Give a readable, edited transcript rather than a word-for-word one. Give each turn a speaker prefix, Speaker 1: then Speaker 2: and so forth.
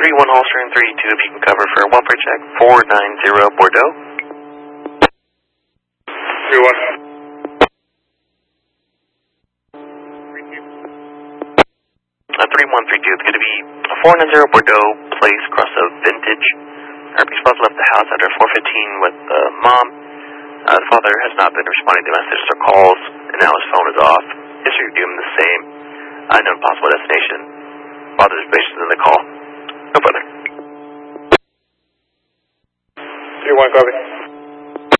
Speaker 1: 31 Holster and 32 if you can cover for a welfare check, 490 Bordeaux.
Speaker 2: 3-1.
Speaker 1: 3132, it's going to be 490 Bordeaux Place across the Vintage. Our spouse left the house after 4:15 with mom. The father has not been responding to messages or calls, and now his phone is off. History of doing the same. Unknown possible destination. Father's patient in the call. No further.
Speaker 2: 3-1, copy.